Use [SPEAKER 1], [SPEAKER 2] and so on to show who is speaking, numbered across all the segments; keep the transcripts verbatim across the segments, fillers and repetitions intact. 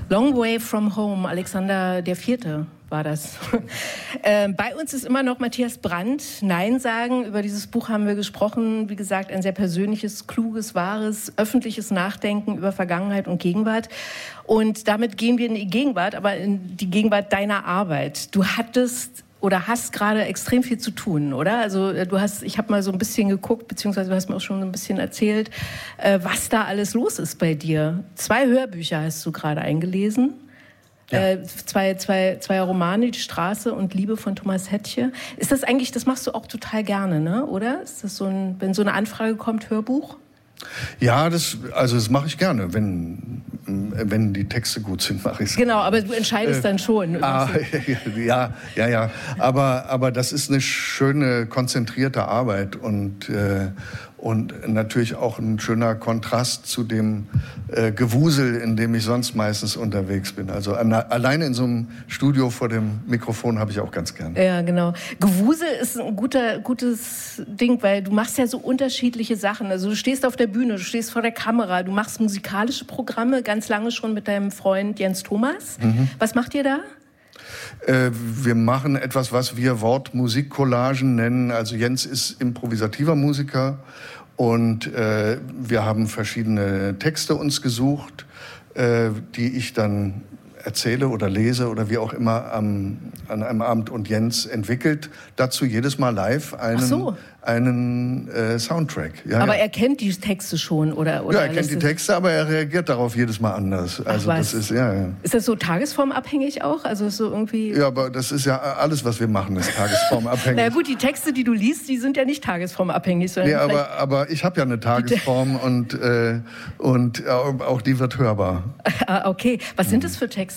[SPEAKER 1] Long Way from Home, Alexander der Vierte war das. äh, bei uns ist immer noch Matthias Brandt. Nein sagen, über dieses Buch haben wir gesprochen. Wie gesagt, ein sehr persönliches, kluges, wahres, öffentliches Nachdenken über Vergangenheit und Gegenwart. Und damit gehen wir in die Gegenwart, aber in die Gegenwart deiner Arbeit. Du hattest oder hast gerade extrem viel zu tun, oder? Also du hast, ich habe mal so ein bisschen geguckt, beziehungsweise du hast mir auch schon ein bisschen erzählt, äh, was da alles los ist bei dir. Zwei Hörbücher hast du gerade eingelesen. Ja. Äh, zwei, zwei, zwei Romane, Die Straße und Liebe von Thomas Hettche. Ist das eigentlich, das machst du auch total gerne, ne? Oder? Ist das so ein, wenn so eine Anfrage kommt, Hörbuch?
[SPEAKER 2] Ja, das, also das mache ich gerne. Wenn, wenn die Texte gut sind, mache ich es.
[SPEAKER 1] Genau, aber du entscheidest äh, dann schon.
[SPEAKER 2] Ah, ja, ja, ja. Aber, aber das ist eine schöne, konzentrierte Arbeit und, äh, und natürlich auch ein schöner Kontrast zu dem äh, Gewusel, in dem ich sonst meistens unterwegs bin. Also an, alleine in so einem Studio vor dem Mikrofon habe ich auch ganz gern.
[SPEAKER 1] Ja, genau. Gewusel ist ein guter, gutes Ding, weil du machst ja so unterschiedliche Sachen. Also du stehst auf der Bühne, du stehst vor der Kamera, du machst musikalische Programme, ganz lange schon mit deinem Freund Jens Thomas. Mhm. Was macht ihr da?
[SPEAKER 2] Äh, wir machen etwas, was wir Wort-Musik-Collagen nennen. Also Jens ist improvisativer Musiker und äh, wir haben verschiedene Texte uns gesucht, äh, die ich dann erzähle oder lese oder wie auch immer am, an einem Abend. Und Jens entwickelt dazu jedes Mal live einen, so. einen äh, Soundtrack. Ja,
[SPEAKER 1] aber
[SPEAKER 2] ja.
[SPEAKER 1] er kennt die Texte schon, oder? oder
[SPEAKER 2] ja, er kennt die Texte, aber er reagiert darauf jedes Mal anders. Also
[SPEAKER 1] Ach,
[SPEAKER 2] das ist, ja, ja.
[SPEAKER 1] Ist das so tagesformabhängig auch? Also so irgendwie.
[SPEAKER 2] Ja, aber das ist ja alles, was wir machen, ist tagesformabhängig.
[SPEAKER 1] Na gut, die Texte, die du liest, die sind ja nicht tagesformabhängig. Sondern
[SPEAKER 2] nee, aber, aber ich habe ja eine Tagesform und, äh, und auch die wird hörbar.
[SPEAKER 1] Ah, okay. Was sind das für Texte?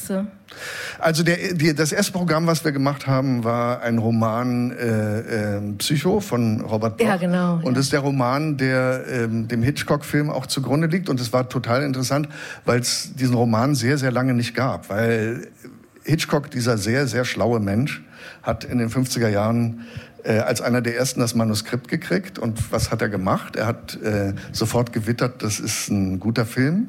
[SPEAKER 2] Also der, die, das erste Programm, was wir gemacht haben, war ein Roman äh, äh, Psycho von Robert Bloch.
[SPEAKER 1] Ja, genau.
[SPEAKER 2] Und
[SPEAKER 1] ja.
[SPEAKER 2] das ist der Roman, der äh, dem Hitchcock-Film auch zugrunde liegt. Und es war total interessant, weil es diesen Roman sehr, sehr lange nicht gab. Weil Hitchcock, dieser sehr, sehr schlaue Mensch, hat in den fünfziger Jahren äh, als einer der ersten das Manuskript gekriegt. Und was hat er gemacht? Er hat äh, sofort gewittert, das ist ein guter Film.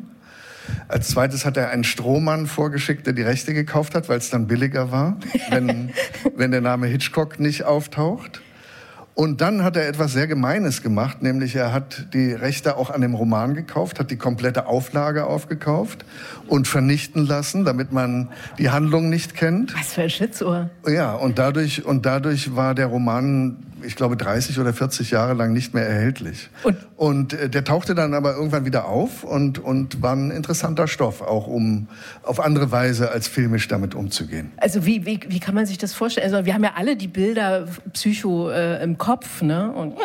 [SPEAKER 2] Als zweites hat er einen Strohmann vorgeschickt, der die Rechte gekauft hat, weil es dann billiger war, wenn, wenn der Name Hitchcock nicht auftaucht. Und dann hat er etwas sehr Gemeines gemacht, nämlich er hat die Rechte auch an dem Roman gekauft, hat die komplette Auflage aufgekauft und vernichten lassen, damit man die Handlung nicht kennt.
[SPEAKER 1] Was für ein Schlitzohr.
[SPEAKER 2] Ja, und dadurch, und dadurch war der Roman, ich glaube, dreißig oder vierzig Jahre lang nicht mehr erhältlich. Und, und äh, der tauchte dann aber irgendwann wieder auf und, und war ein interessanter Stoff, auch um auf andere Weise als filmisch damit umzugehen.
[SPEAKER 1] Also wie, wie, wie kann man sich das vorstellen? Also wir haben ja alle die Bilder Psycho äh, im Kopf, ne? Und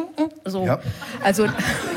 [SPEAKER 1] so. Ja. Also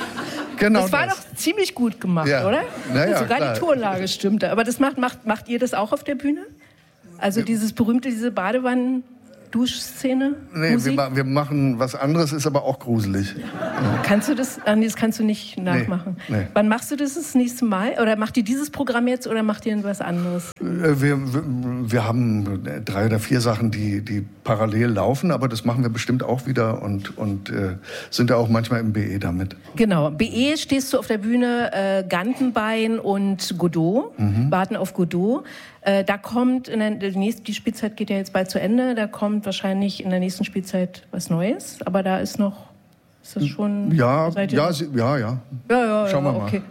[SPEAKER 1] genau das war das. Doch ziemlich gut gemacht, ja. Oder?
[SPEAKER 2] Naja,
[SPEAKER 1] sogar
[SPEAKER 2] klar.
[SPEAKER 1] Die Tonlage stimmte. Aber das macht, macht, macht ihr das auch auf der Bühne? Also dieses berühmte, diese Badewannen... Duschszene?
[SPEAKER 2] Nee, wir, wir machen was anderes, ist aber auch gruselig. Ja.
[SPEAKER 1] Kannst du das? Ah, nee, das kannst du nicht nachmachen. Nee, nee. Wann machst du das das nächste Mal? Oder macht ihr dieses Programm jetzt oder macht ihr was anderes?
[SPEAKER 2] Wir, wir, wir haben drei oder vier Sachen, die, die parallel laufen, aber das machen wir bestimmt auch wieder und, und äh, sind ja auch manchmal im B E damit.
[SPEAKER 1] Genau. B E stehst du auf der Bühne, äh, Gantenbein und Godot, mhm. Warten auf Godot. Äh, da kommt, in der, die, nächste, die Spielzeit geht ja jetzt bald zu Ende, da kommt wahrscheinlich in der nächsten Spielzeit was Neues, aber da ist noch, ist das schon...
[SPEAKER 2] Ja, ja, ja, ja, ja.
[SPEAKER 1] Ja, ja,
[SPEAKER 2] Schauen wir
[SPEAKER 1] ja,
[SPEAKER 2] mal.
[SPEAKER 1] Okay.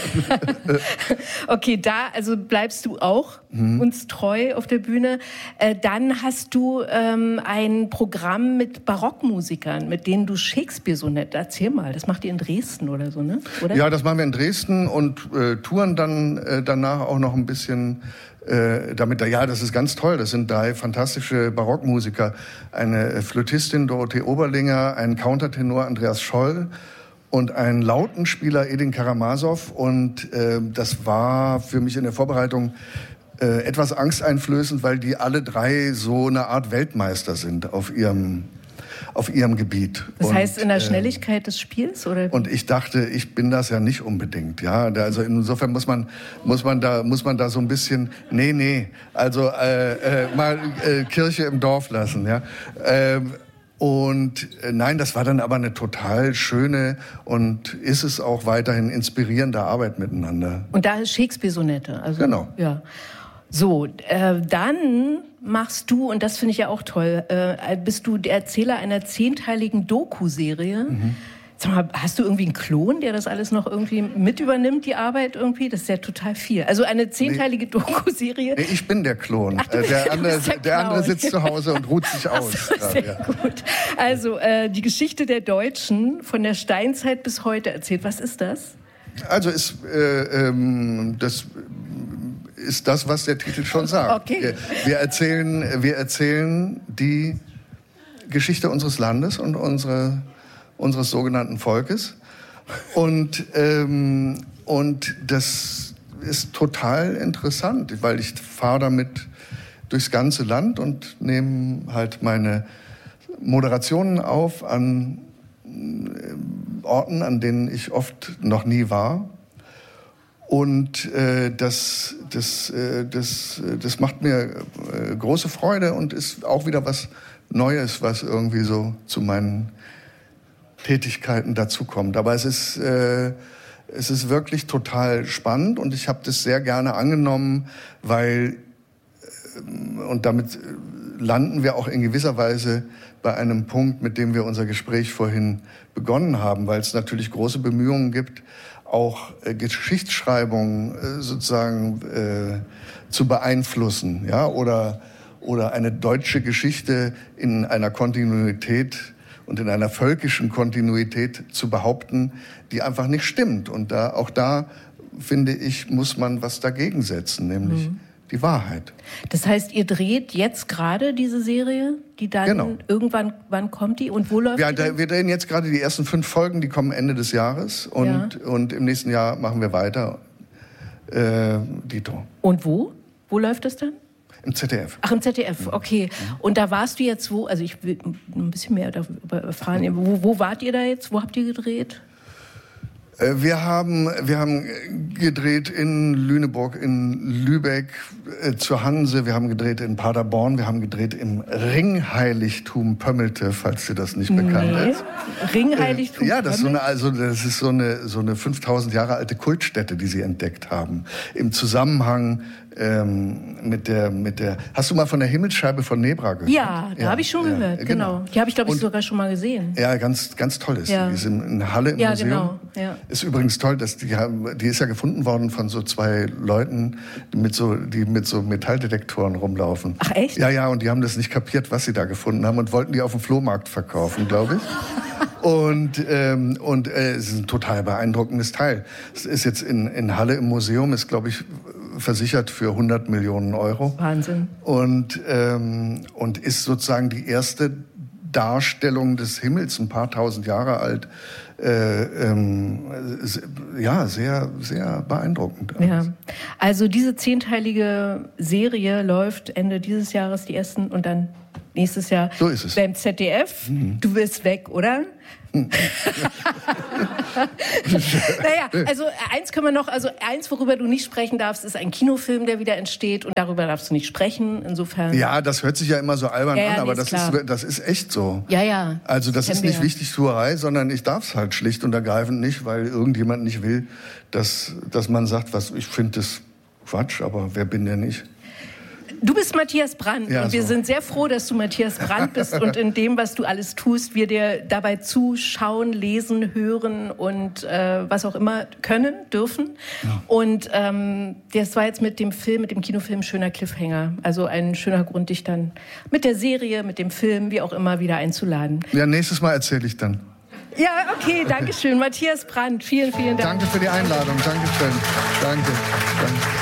[SPEAKER 1] Okay, da also bleibst du auch mhm. uns treu auf der Bühne. Äh, dann hast du ähm, ein Programm mit Barockmusikern, mit denen du Shakespeare so nett, erzähl mal, das macht ihr in Dresden oder so, ne? Oder?
[SPEAKER 2] Ja, das machen wir in Dresden und äh, touren dann äh, danach auch noch ein bisschen... Äh, damit, ja, das ist ganz toll. Das sind drei fantastische Barockmusiker. Eine Flötistin, Dorothee Oberlinger, ein Countertenor, Andreas Scholl und ein Lautenspieler, Edin Karamasow. Und äh, das war für mich in der Vorbereitung äh, etwas angsteinflößend, weil die alle drei so eine Art Weltmeister sind auf ihrem... auf ihrem Gebiet.
[SPEAKER 1] Das
[SPEAKER 2] und,
[SPEAKER 1] heißt in der Schnelligkeit äh, des Spiels? Oder?
[SPEAKER 2] Und ich dachte, ich bin das ja nicht unbedingt. Ja, also insofern muss man, muss man, da, muss man da so ein bisschen, nee, nee, also äh, äh, mal äh, Kirche im Dorf lassen. Ja. Äh, Und äh, nein, das war dann aber eine total schöne und ist es auch weiterhin inspirierende Arbeit miteinander.
[SPEAKER 1] Und da ist Shakespeare-Sonette. Also,
[SPEAKER 2] genau.
[SPEAKER 1] Ja. So, äh, dann machst du, und das finde ich ja auch toll, äh, bist du der Erzähler einer zehnteiligen Doku-Serie. Mhm. Sag mal, hast du irgendwie einen Klon, der das alles noch irgendwie mit übernimmt, die Arbeit irgendwie? Das ist ja total viel. Also eine zehnteilige nee. Doku-Serie.
[SPEAKER 2] Nee, ich bin der Klon. Ach, äh, der, andere, der, der andere sitzt zu Hause und ruht sich aus.
[SPEAKER 1] So, sehr ja. gut. Also äh, die Geschichte der Deutschen von der Steinzeit bis heute erzählt. Was ist das?
[SPEAKER 2] Also ist, äh, ähm, das ist das, was der Titel schon sagt.
[SPEAKER 1] Okay.
[SPEAKER 2] Wir, wir, erzählen, wir erzählen die Geschichte unseres Landes und unsere unseres sogenannten Volkes. Und, ähm, und das ist total interessant, weil ich fahre damit durchs ganze Land und nehme halt meine Moderationen auf an äh, Orten, an denen ich oft noch nie war. Und äh, das, das, äh, das, das macht mir äh, große Freude und ist auch wieder was Neues, was irgendwie so zu meinen Tätigkeiten dazukommt. Aber es ist, äh, es ist wirklich total spannend und ich habe das sehr gerne angenommen, weil, äh, und damit landen wir auch in gewisser Weise bei einem Punkt, mit dem wir unser Gespräch vorhin begonnen haben, weil es natürlich große Bemühungen gibt, auch äh, Geschichtsschreibung äh, sozusagen äh, zu beeinflussen, ja, oder, oder eine deutsche Geschichte in einer Kontinuität und in einer völkischen Kontinuität zu behaupten, die einfach nicht stimmt. Und da, auch da, finde ich, muss man was dagegen setzen, nämlich mhm. die Wahrheit.
[SPEAKER 1] Das heißt, ihr dreht jetzt gerade diese Serie, die dann
[SPEAKER 2] genau.
[SPEAKER 1] irgendwann, wann kommt die und wo läuft
[SPEAKER 2] ja,
[SPEAKER 1] die?
[SPEAKER 2] Da, wir drehen jetzt gerade die ersten fünf Folgen, die kommen Ende des Jahres. Und, ja. und im nächsten Jahr machen wir weiter. Äh, Dito.
[SPEAKER 1] Und wo? Wo läuft das dann?
[SPEAKER 2] Im Z D F.
[SPEAKER 1] Ach, im Z D F, okay. Und da warst du jetzt wo? Also ich will ein bisschen mehr darüber erfahren. Wo, wo wart ihr da jetzt? Wo habt ihr gedreht?
[SPEAKER 2] Wir haben, wir haben gedreht in Lüneburg, in Lübeck, äh, zur Hanse. Wir haben gedreht in Paderborn. Wir haben gedreht im Ringheiligtum Pömmelte, falls dir das nicht bekannt nee. ist.
[SPEAKER 1] Ringheiligtum
[SPEAKER 2] äh, Ja, das ist, so eine, also, das ist so eine, so eine fünftausend Jahre alte Kultstätte, die sie entdeckt haben. Im Zusammenhang ähm, mit der, mit der... Hast du mal von der Himmelsscheibe von Nebra gehört?
[SPEAKER 1] Ja, da ja, habe ich schon ja, gehört, genau. genau. Die habe ich, glaube ich, Und, sogar schon mal gesehen.
[SPEAKER 2] Ja, ganz, ganz toll ist ja. die. Die ist in Halle im
[SPEAKER 1] ja,
[SPEAKER 2] Museum.
[SPEAKER 1] Genau. Ja.
[SPEAKER 2] Ist übrigens toll, dass die, haben, die ist ja gefunden worden von so zwei Leuten, die mit so, die mit so Metalldetektoren rumlaufen.
[SPEAKER 1] Ach echt?
[SPEAKER 2] Ja, ja, und die haben das nicht kapiert, was sie da gefunden haben und wollten die auf dem Flohmarkt verkaufen, glaube ich. Und, ähm, und äh, es ist ein total beeindruckendes Teil. Es ist jetzt in, in Halle im Museum, ist, glaube ich, versichert für hundert Millionen Euro.
[SPEAKER 1] Wahnsinn.
[SPEAKER 2] Und, ähm, und ist sozusagen die erste Darstellung des Himmels, ein paar tausend Jahre alt. Äh, ähm, ja, sehr, sehr beeindruckend.
[SPEAKER 1] Ja. Also diese zehnteilige Serie läuft Ende dieses Jahres, die ersten, und dann nächstes Jahr
[SPEAKER 2] so ist es.
[SPEAKER 1] beim Z D F. Mhm. Du wirst weg, oder? Naja, also eins können wir noch, also eins, worüber du nicht sprechen darfst, ist ein Kinofilm, der wieder entsteht, und darüber darfst du nicht sprechen, insofern.
[SPEAKER 2] Ja, das hört sich ja immer so albern
[SPEAKER 1] ja, ja,
[SPEAKER 2] an, aber
[SPEAKER 1] nee, ist
[SPEAKER 2] das ist, das ist echt so.
[SPEAKER 1] Ja, ja.
[SPEAKER 2] Also das, das ist nicht
[SPEAKER 1] wir.
[SPEAKER 2] Wichtigtuerei, sondern ich darf es halt schlicht und ergreifend nicht, weil irgendjemand nicht will, dass, dass man sagt, was ich finde das Quatsch, aber wer bin denn ich?
[SPEAKER 1] Du bist Matthias Brandt
[SPEAKER 2] ja,
[SPEAKER 1] und wir
[SPEAKER 2] so.
[SPEAKER 1] sind sehr froh, dass du Matthias Brandt bist und in dem, was du alles tust, wir dir dabei zuschauen, lesen, hören und äh, was auch immer können, dürfen. Ja. Und ähm, das war jetzt mit dem Film, mit dem Kinofilm schöner Cliffhanger. Also ein schöner Grund, dich dann mit der Serie, mit dem Film, wie auch immer, wieder einzuladen.
[SPEAKER 2] Ja, nächstes Mal erzähle ich dann.
[SPEAKER 1] Ja, okay, danke schön. Matthias Brandt, vielen, vielen Dank.
[SPEAKER 2] Danke für die Einladung, danke schön. Danke. Danke.